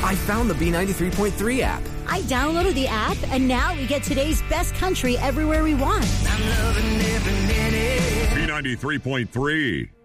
I found the B93.3 app. I downloaded the app, and now we get today's best country everywhere we want. I'm loving every minute. B93.3.